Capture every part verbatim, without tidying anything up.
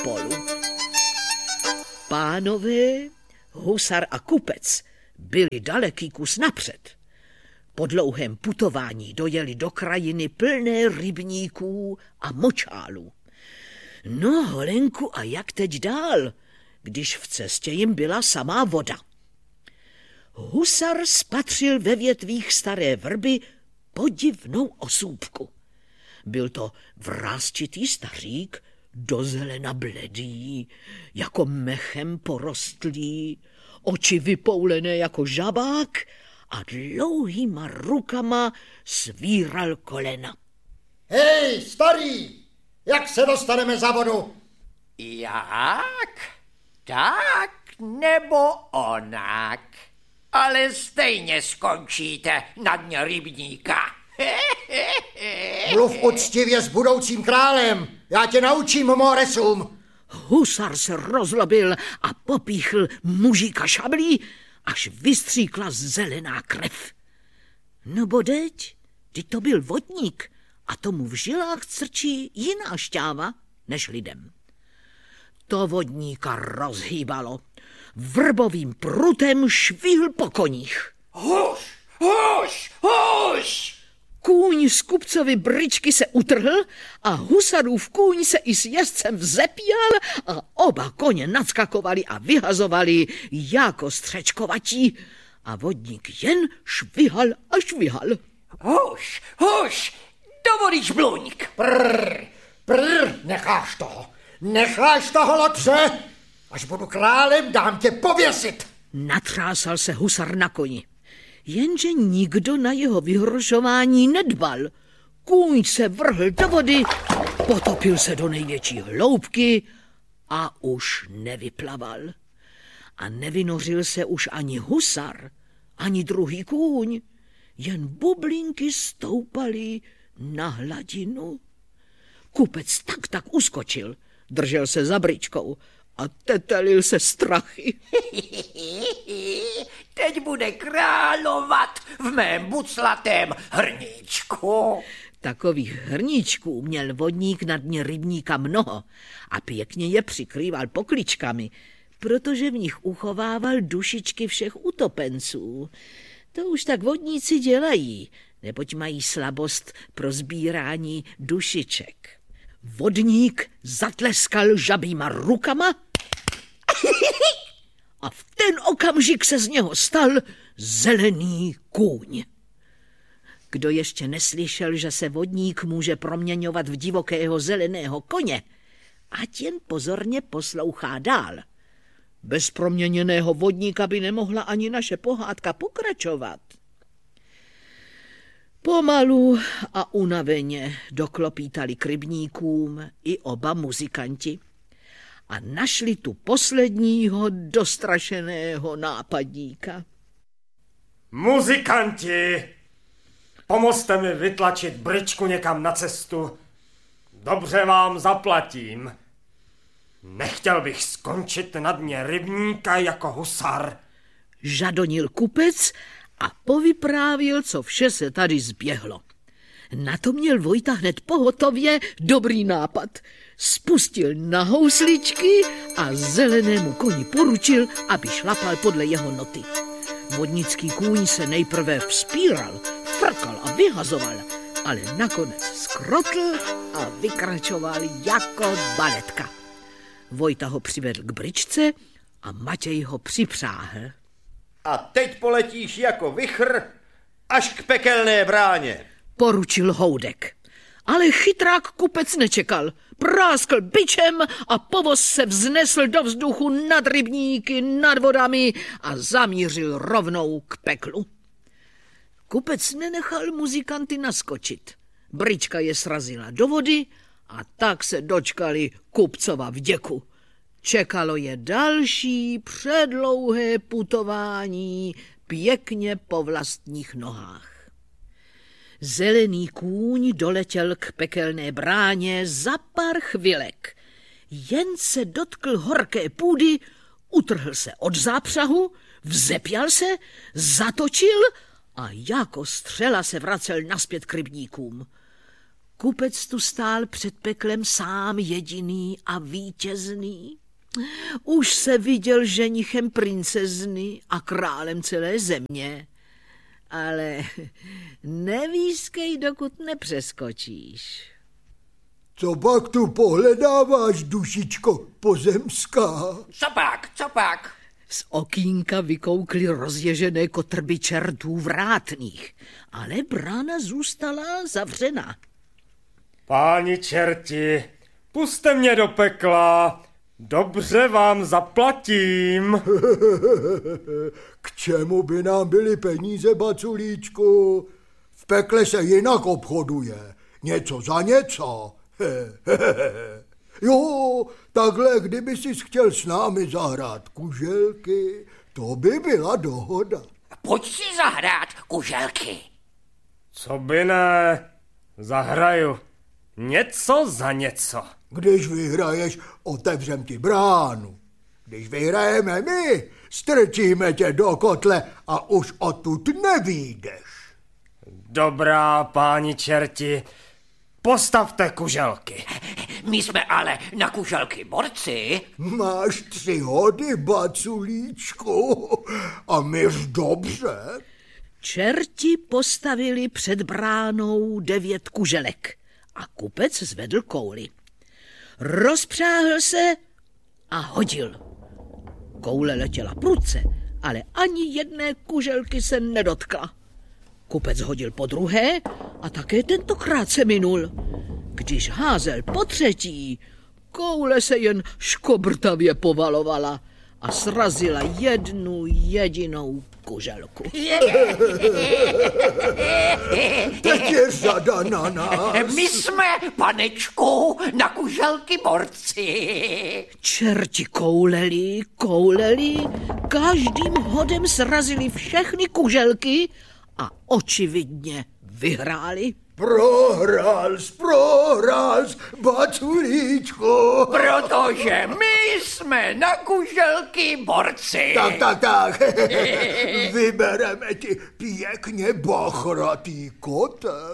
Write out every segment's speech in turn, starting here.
polu. Pánové, husar a kupec byli daleký kus napřed. Po dlouhém putování dojeli do krajiny plné rybníků a močálů. No, holenku, a jak teď dál, když v cestě jim byla samá voda? Husar spatřil ve větvích staré vrby podivnou osůbku. Byl to vrásčitý stařík, dozelena bledý, jako mechem porostlý, oči vypoulené jako žabák a dlouhýma rukama svíral kolena. Hej, starý, jak se dostaneme za vodu? Jak? Tak nebo onak? Ale stejně skončíte na dně rybníka. Mluv uctivě s budoucím králem, já tě naučím moresům. Husar se rozlobil a popíchl mužíka šablí, až vystříkla zelená krev. No bodeď, teď to byl vodník a tomu v žilách crčí jiná šťáva než lidem. To vodníka rozhýbalo. Vrbovým prutem švihl po koních. Huš, huš, huš! Kůň z kupcovy bryčky se utrhl a husarův kůň se i s jezdcem vzepíjal a oba koně nadskakovali a vyhazovali jako střečkovatí a vodník jen švihal a švihal. Huš, huš, do vody žbluňk. Prr, prr, necháš toho, necháš toho, lotře, až budu králem, dám tě pověsit. Natřásal se husar na koni. Jenže nikdo na jeho vyhrožování nedbal. Kůň se vrhl do vody, potopil se do největší hloubky a už nevyplaval. A nevynořil se už ani husar, ani druhý kůň, jen bublinky stoupaly na hladinu. Kupec tak tak uskočil, držel se za bryčkou a tetelil se strachy. Teď bude královat v mém buclatém hrníčku. Takových hrníčků měl vodník na dně rybníka mnoho a pěkně je přikrýval pokličkami, protože v nich uchovával dušičky všech utopenců. To už tak vodníci dělají, neboť mají slabost pro sbírání dušiček. Vodník zatleskal žabýma rukama a v ten okamžik se z něho stal zelený kůň. Kdo ještě neslyšel, že se vodník může proměňovat v divokého zeleného koně, ať jen pozorně poslouchá dál. Bez proměněného vodníka by nemohla ani naše pohádka pokračovat. Pomalu a unaveně doklopítali k rybníkům i oba muzikanti a našli tu posledního dostrašeného nápadníka. Muzikanti, pomozte mi vytlačit bryčku někam na cestu. Dobře vám zaplatím. Nechtěl bych skončit na dně rybníka jako husar. Žadonil kupec a povyprávěl, co vše se tady zběhlo. Na to měl Vojta hned pohotově dobrý nápad. Spustil na housličky a zelenému koni poručil, aby šlapal podle jeho noty. Vodnický kůň se nejprve vzpíral, frkal a vyhazoval, ale nakonec skrotl a vykračoval jako baletka. Vojta ho přivedl k bryčce a Matěj ho připřáhl. A teď poletíš jako vichr až k pekelné bráně, poručil Houdek. Ale chytrák kupec nečekal. Práskl bičem a povoz se vznesl do vzduchu nad rybníky, nad vodami a zamířil rovnou k peklu. Kupec nenechal muzikanty naskočit. Bryčka je srazila do vody a tak se dočkali kupcova vděku. Čekalo je další předlouhé putování pěkně po vlastních nohách. Zelený kůň doletěl k pekelné bráně za pár chvilek. Jen se dotkl horké půdy, utrhl se od zápřahu, vzepěl se, zatočil a jako střela se vracel nazpět k rybníkům. kupec tu stál před peklem sám jediný a vítězný. Už se viděl ženichem princezny a králem celé země. Ale nevískej, dokud nepřeskočíš. Co pak tu pohledáváš, dušičko pozemská? Co pak, co pak? Z okýnka vykoukly rozježené kotrby čertů vrátných, ale brána zůstala zavřena. Páni čerti, pusťte mě do pekla, dobře vám zaplatím. K čemu by nám byly peníze, baculíčku? V pekle se jinak obchoduje, něco za něco. Jo, takhle, kdyby jsi chtěl s námi zahrát kuželky, to by byla dohoda. Pojď si zahrát kuželky. Co by ne, zahraju něco za něco. Když vyhraješ, otevřem ti bránu. Když vyhrajeme my, strčíme tě do kotle a už odtud nevyjdeš. Dobrá, páni čerti, postavte kuželky. My jsme ale na kuželky borci. Máš tři hody, baculíčku, a myš dobře. Čerti postavili před bránou devět kuželek a kupec zvedl kouli. Rozpřáhl se a hodil. Koule letěla prudce, ale ani jedné kuželky se nedotkla. Kupec hodil po druhé a také tentokrát se minul. Když házel po třetí, koule se jen škobrtavě povalovala a srazila jednu jedinou kuželku. Teď je řada na nás. My jsme, panečku, na kuželky borci. Čerti kouleli, kouleli, každým hodem srazili všechny kuželky a očividně vyhráli. Prohrál jsi, prohrál jsi, baculíčku. Protože my jsme na kuželky borci. Tak, tak, tak. Vybereme ti pěkně bachratý kotel.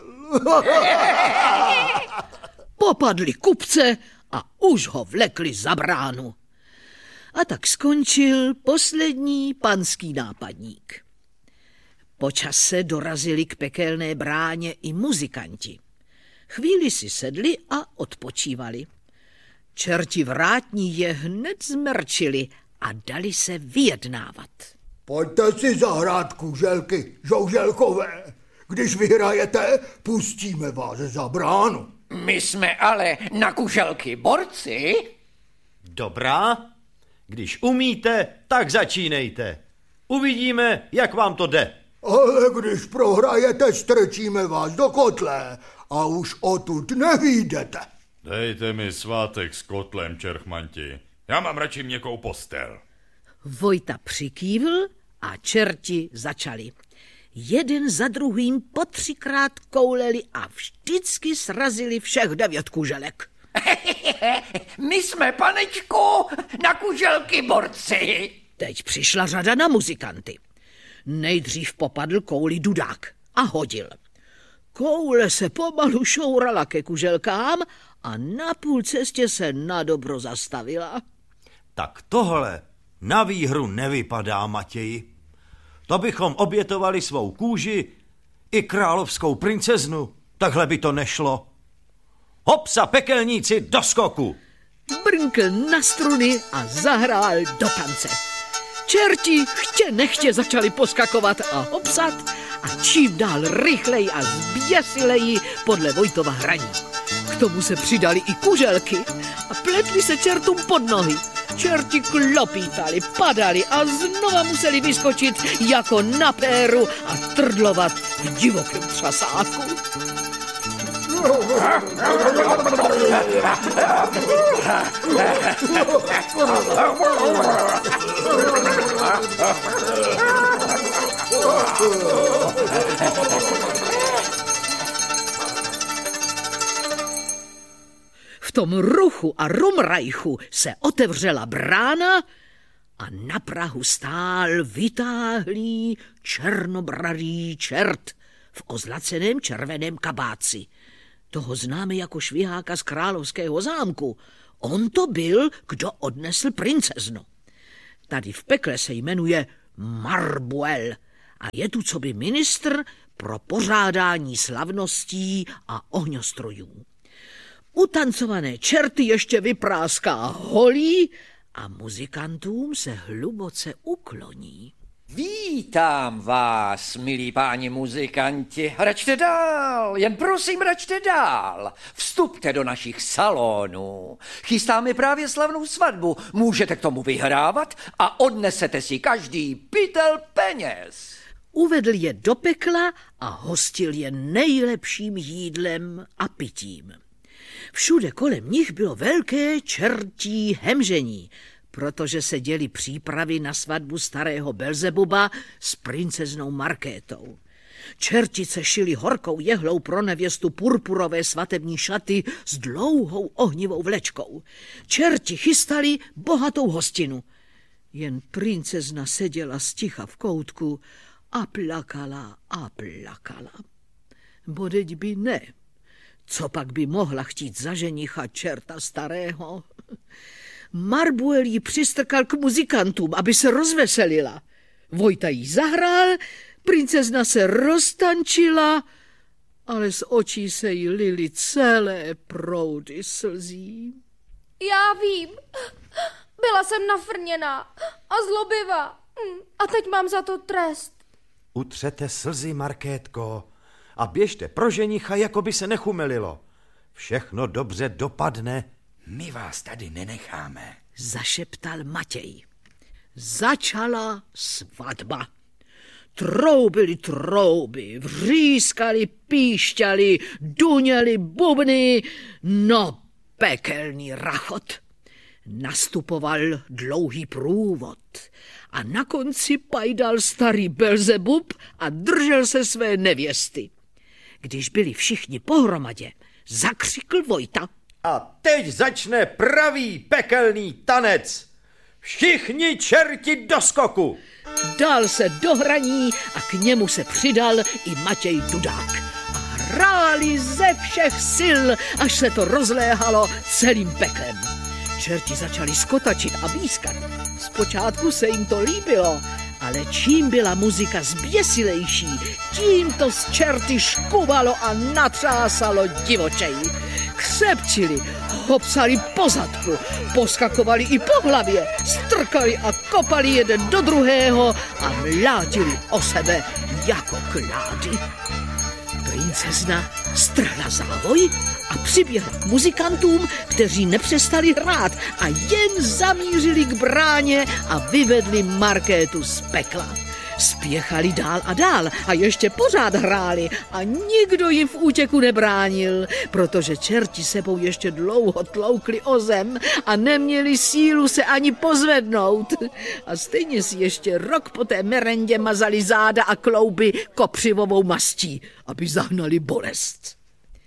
Popadli kupce a už ho vlekli za bránu. A tak skončil poslední panský nápadník. Po čase dorazili k pekelné bráně i muzikanti. Chvíli si sedli a odpočívali. Čerti vrátní je hned zmrčili a dali se vyjednávat. Pojďte si zahrát kuželky, žouželkové. Když vyhrajete, pustíme vás za bránu. My jsme ale na kuželky borci. Dobrá, když umíte, tak začínejte. Uvidíme, jak vám to jde. Ale když prohrajete, strčíme vás do kotle a už odtud nevyjdete. Dejte mi svátek s kotlem, čerchmanti. Já mám radši měkkou postel. Vojta přikývl a čerti začali. Jeden za druhým po třikrát kouleli a vždycky srazili všech devět kuželek. My jsme, panečku, na kuželky borci. Teď přišla řada na muzikanty. Nejdřív popadl kouli dudák a hodil. Koule se pomalu šourala ke kuželkám a na půl cestě se nadobro zastavila. Tak tohle na výhru nevypadá, Matěji. To bychom obětovali svou kůži i královskou princeznu. Takhle by to nešlo. Hopsa, pekelníci, do skoku! Brnkl na struny a zahrál do tance. Čerti chtě nechtě začali poskakovat a hopsat a čím dál rychleji a zběsileji podle Vojtova hraní. K tomu se přidali i kuželky a pletli se čertům pod nohy. Čerti klopítali, padali a znova museli vyskočit jako na péru a trdlovat v divokém třasáku. V tom ruchu a rumrajchu se otevřela brána a na prahu stál vytáhlý černobradý čert v ozlaceném červeném kabáci. Toho známe jako šviháka z královského zámku. On to byl, kdo odnesl princeznu. Tady v pekle se jmenuje Marbuel a je tu coby ministr pro pořádání slavností a ohňostrojů. Utancované čerty ještě vypráská holí a muzikantům se hluboce ukloní. Vítám vás, milí páni muzikanti. Račte dál, jen prosím, račte dál. Vstupte do našich salonů. Chystáme právě slavnou svatbu. Můžete k tomu vyhrávat a odnesete si každý pytel peněz. Uvedl je do pekla a hostil je nejlepším jídlem a pitím. Všude kolem nich bylo velké čertí hemžení, protože se děly přípravy na svatbu starého Belzebuba s princeznou Markétou. Čertice šily horkou jehlou pro nevěstu purpurové svatební šaty s dlouhou ohnivou vlečkou. Čerti chystali bohatou hostinu. Jen princezna seděla sticha v koutku a plakala a plakala. Bodeď by ne. Co pak by mohla chtít za ženicha čerta starého? Marbuel jí přistrkal k muzikantům, aby se rozveselila. Vojta jí zahrál, princezna se roztančila, ale z očí se jí lily celé proudy slzí. Já vím, byla jsem nafrněná a zlobivá a teď mám za to trest. Utřete slzy, Markétko, a běžte pro ženicha, jako by se nechumelilo. Všechno dobře dopadne. My vás tady nenecháme, zašeptal Matěj. Začala svatba. Troubily trouby, vřískali, píšťali, duněli bubny, no pekelný rachot. Nastupoval dlouhý průvod a na konci pajdal starý Belzebub a držel se své nevěsty. Když byli všichni pohromadě, zakřikl Vojta. A teď začne pravý pekelný tanec. Všichni čerti do skoku. Dal se do hraní a k němu se přidal i Matěj Dudák. A hráli ze všech sil, až se to rozléhalo celým peklem. Čerti začali skotačit a pískat. Zpočátku se jim to líbilo, ale čím byla muzika zběsilejší, tím to z čerty škuvalo a natřásalo divočeji. Křepčili, hopsali po zadku, poskakovali i po hlavě, strkali a kopali jeden do druhého a mlátili o sebe jako klády. Princezna strhla závoj a přiběhla k muzikantům, kteří nepřestali hrát a jen zamířili k bráně a vyvedli Markétu z pekla. Spěchali dál a dál a ještě pořád hráli a nikdo jim v útěku nebránil, protože čerti sebou ještě dlouho tloukli o zem a neměli sílu se ani pozvednout. A stejně si ještě rok po té merendě mazali záda a klouby kopřivovou mastí, aby zahnali bolest.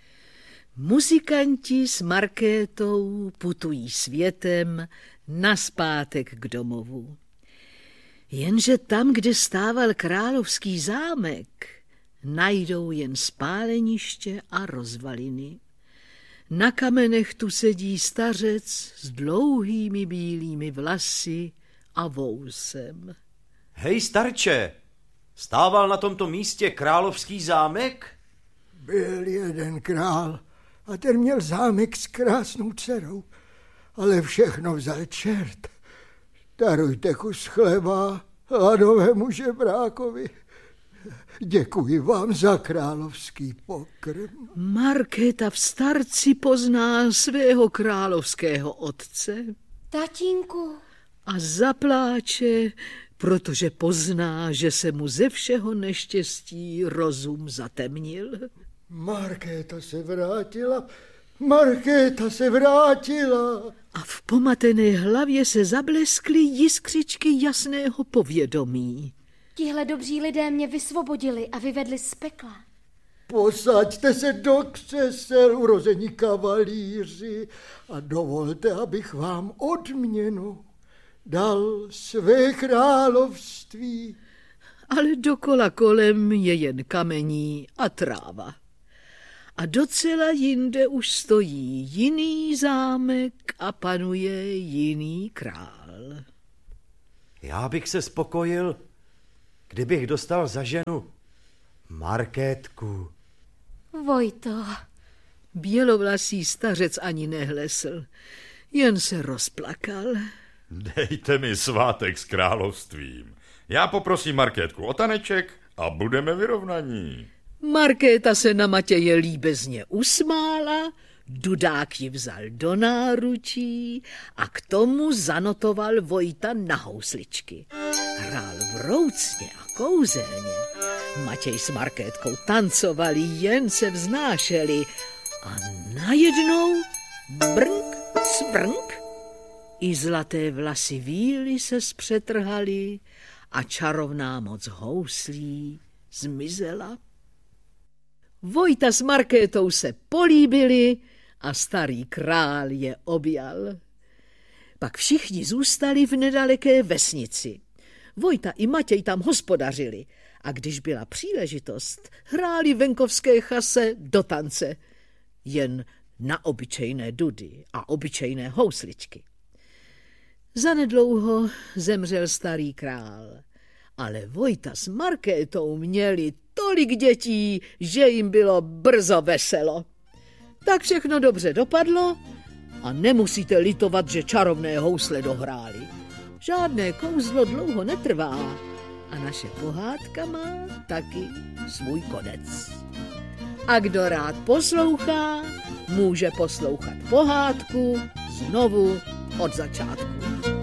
Muzikanti s Markétou putují světem nazpátek k domovu. Jenže tam, kde stával královský zámek, najdou jen spáleniště a rozvaliny. Na kamenech tu sedí stařec s dlouhými bílými vlasy a vousem. Hej, starče, stával na tomto místě královský zámek? Byl jeden král a ten měl zámek s krásnou dcerou, ale všechno vzal čert. Darujte kus chleba hladovému žebrákovi. Děkuji vám za královský pokrm. Markéta v starci pozná svého královského otce. Tatínku. A zapláče, protože pozná, že se mu ze všeho neštěstí rozum zatemnil. Markéta se vrátila, Markéta se vrátila. A v pomatené hlavě se zableskly jiskřičky jasného povědomí. Tihle dobří lidé mě vysvobodili a vyvedli z pekla. Posaďte se do křesel, urození kavalíři, a dovolte, abych vám odměnu dal své a docela jinde už stojí jiný zámek a panuje jiný král. Já bych se spokojil, kdybych dostal za ženu Markétku. Vojto. Bělovlasý stařec ani nehlesl, jen se rozplakal. Dejte mi svátek s královstvím. Já poprosím Markétku o taneček a budeme vyrovnaní. Markéta se na Matěje líbezně usmála, dudák ji vzal do náručí a k tomu zanotoval Vojta na housličky. Hrál vroucně a kouzelně. Matěj s Markétkou tancovali, jen se vznášeli a najednou brnk, sprnk, i zlaté vlasy víly se zpřetrhaly a čarovná moc houslí zmizela. Vojta s Markétou se políbili a starý král je objal. Pak všichni zůstali v nedaleké vesnici. Vojta i Matěj tam hospodařili a když byla příležitost, hráli venkovské chase do tance, jen na obyčejné dudy a obyčejné housličky. Zanedlouho zemřel starý král, ale Vojta s Markétou měli tolik dětí, že jim bylo brzo veselo. Tak všechno dobře dopadlo a nemusíte litovat, že čarovné housle dohráli. Žádné kouzlo dlouho netrvá a naše pohádka má taky svůj konec. A kdo rád poslouchá, může poslouchat pohádku znovu od začátku.